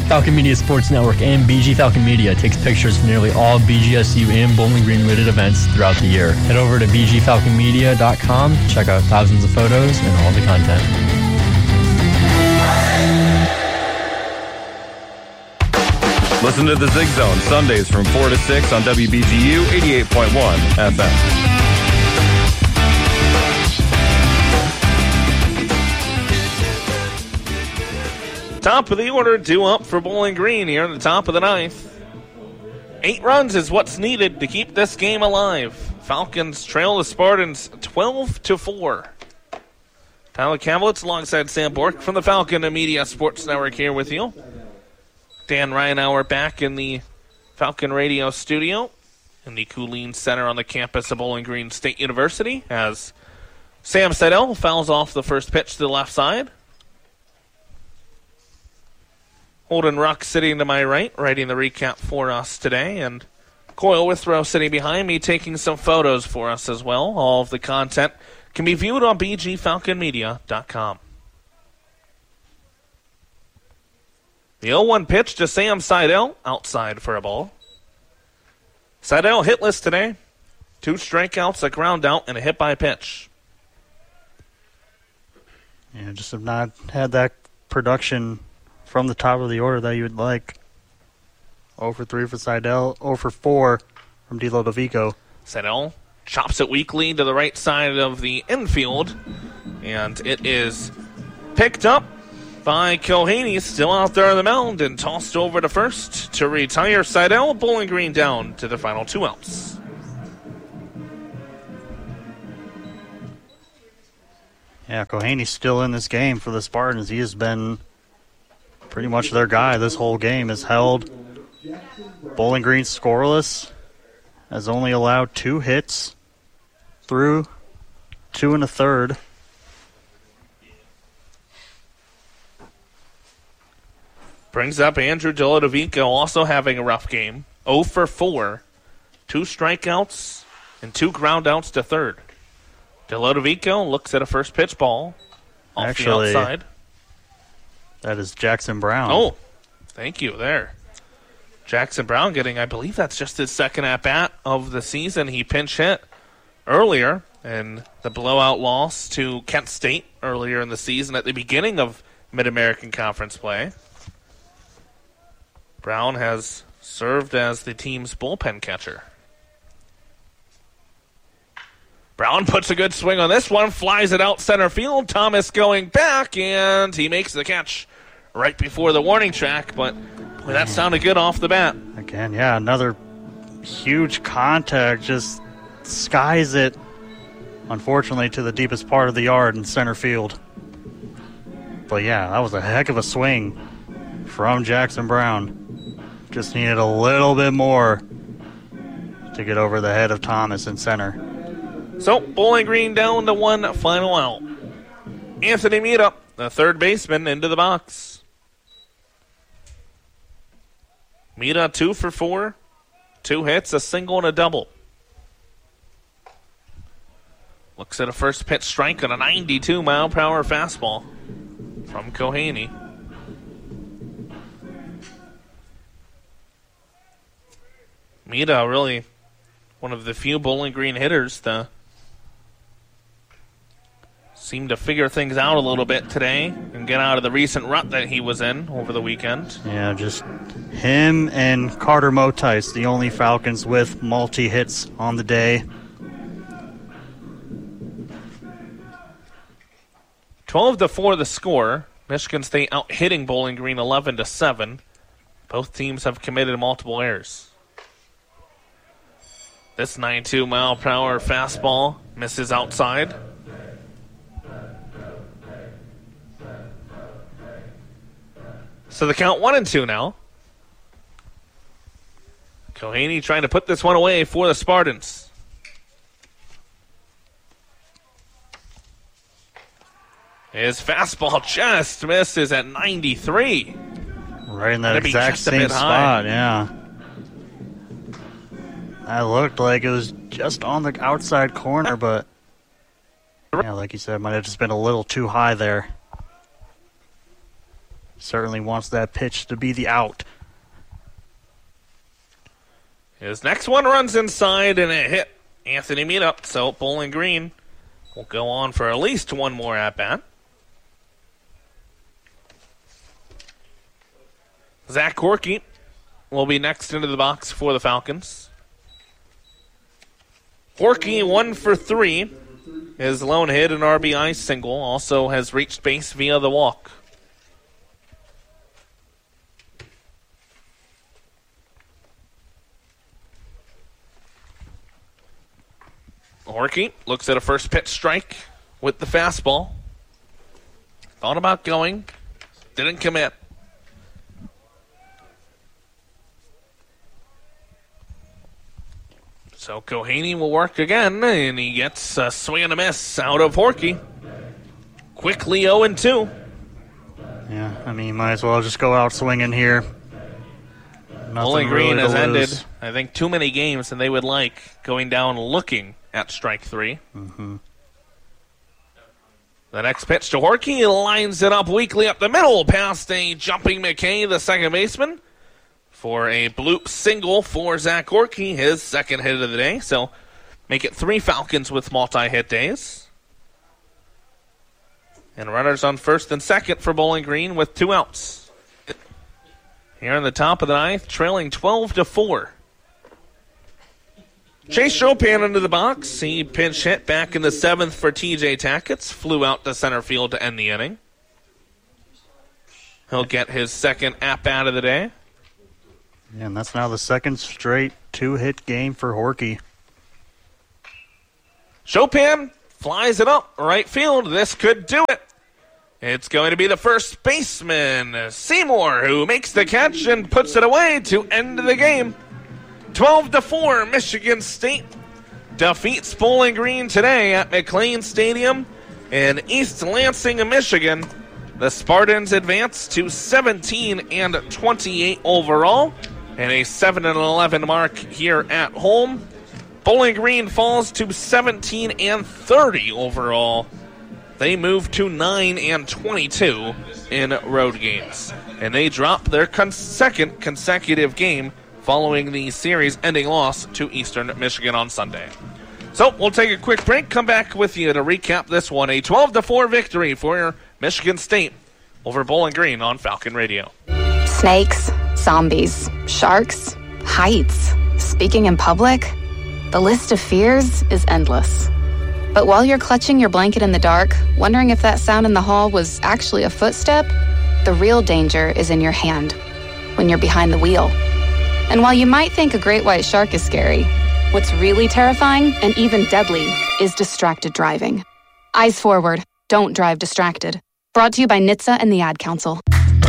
Falcon Media Sports Network and BG Falcon Media takes pictures for nearly all BGSU and Bowling Green related events throughout the year. Head over to bgfalconmedia.com, check out thousands of photos and all the content. Listen to the Zig Zone Sundays from 4 to 6 on WBGU 88.1 FM. Top of the order, due up for Bowling Green here in the top of the ninth. 8 runs is what's needed to keep this game alive. Falcons trail the Spartans 12-4. Tyler Kavlitz alongside Sam Bork from the Falcon Media Sports Network here with you. Dan Ryanauer back in the Falcon Radio studio in the Coolene Center on the campus of Bowling Green State University as Sam Seidel fouls off the first pitch to the left side. Holden Ruck sitting to my right, writing the recap for us today, and Coyle Withrow sitting behind me taking some photos for us as well. All of the content can be viewed on bgfalconmedia.com. The 0-1 pitch to Sam Seidel, outside for a ball. Seidel hitless today. 2 strikeouts, a ground out, and a hit by pitch. Yeah, just have not had that production from the top of the order that you would like. 0 for 3 for Seidel, 0 for 4 from D'Lo DeVico. Seidel chops it weakly to the right side of the infield, and it is picked up by Kilhaney, still out there on the mound, and tossed over to first to retire Seidel. Bowling Green down to the final 2 outs. Yeah, Kohaney's still in this game for the Spartans. He has been pretty much their guy this whole game. Has held Bowling Green scoreless, has only allowed 2 hits through 2 1/3. Brings up Andrew Dolodovico, also having a rough game. 0 for 4. 2 strikeouts and 2 groundouts to third. Dolodovico looks at a first pitch ball off the outside. That is Jackson Brown. Oh, thank you there. Jackson Brown getting, I believe that's just his second at-bat of the season. He pinch hit earlier in the blowout loss to Kent State earlier in the season at the beginning of Mid-American Conference play. Brown has served as the team's bullpen catcher. Brown puts a good swing on this one, flies it out center field. Thomas going back, and he makes the catch right before the warning track, but boy, that sounded good off the bat. Again, yeah, another huge contact, just skies it, unfortunately, to the deepest part of the yard in center field. But yeah, that was a heck of a swing from Jackson Brown. Just needed a little bit more to get over the head of Thomas in center. So, Bowling Green down to 1 final out. Anthony Mita, the third baseman, into the box. Mita 2 for 4. 2 hits, a single and a double. Looks at a first pitch strike on a 92-mile-per-hour fastball from Kohaney. Mita really one of the few Bowling Green hitters to seem to figure things out a little bit today and get out of the recent rut that he was in over the weekend. Yeah, just him and Carter Motice, the only Falcons with multi-hits on the day. 12-4 the score. Michigan State out hitting Bowling Green 11-7. Both teams have committed multiple errors. This 92-mile-per-hour fastball misses outside. So the count 1-2 now. Kohaney trying to put this one away for the Spartans. His fastball just misses at 93. Right in that exact same spot, yeah. That looked like it was just on the outside corner, but yeah, like you said, might have just been a little too high there. certainly wants that pitch to be the out. His next one runs inside and it hit Anthony Meetup, so Bowling Green will go on for at least one more at-bat. Zach Corky will be next into the box for the Falcons. Corky 1 for 3. His lone hit, an RBI single, also has reached base via the walk. Corky looks at a first pitch strike with the fastball. Thought about going, didn't commit. So Kohaney will work again, and he gets a swing and a miss out of Horkey. Quickly 0-2. Yeah, I mean, might as well just go out swinging here. Bowling Green has ended, I think, too many games, and they would like going down looking at strike 3. Mm-hmm. The next pitch to Horkey lines it up weakly up the middle past a jumping McKay, the second baseman, for a bloop single for Zach Horkey, his second hit of the day. So make it 3 Falcons with multi-hit days. And runners on first and second for Bowling Green with 2 outs. Here in the top of the 9th, trailing 12-4. Chase Chopin into the box. He pinch hit back in the 7th for TJ Tackett. Flew out to center field to end the inning. He'll get his second at-bat of the day. Yeah, and that's now the second straight 2-hit game for Horkey. Chopin flies it up right field. This could do it. It's going to be the first baseman, Seymour, who makes the catch and puts it away to end the game. 12-4, Michigan State defeats Bowling Green today at McLean Stadium in East Lansing, Michigan. The Spartans advance to 17-28 overall and a 7-11 mark here at home. Bowling Green falls to 17-30 overall. They move to 9-22 in road games. And they drop their second consecutive game following the series-ending loss to Eastern Michigan on Sunday. So we'll take a quick break, come back with you to recap this one. A 12-4 victory for Michigan State over Bowling Green on Falcon Radio. Snakes, zombies, sharks, heights, speaking in public. The list of fears is endless. But while you're clutching your blanket in the dark, wondering if that sound in the hall was actually a footstep, the real danger is in your hand, when you're behind the wheel. And while you might think a great white shark is scary, what's really terrifying and even deadly is distracted driving. Eyes forward, don't drive distracted. Brought to you by NHTSA and the Ad Council.